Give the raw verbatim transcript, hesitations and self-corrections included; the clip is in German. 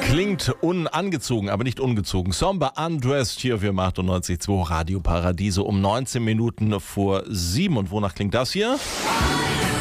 Klingt unangezogen, aber nicht ungezogen. Somber Undressed hier für achtundneunzig Komma zwei Radio Paradiso um neunzehn Minuten vor sieben. Und wonach klingt das hier?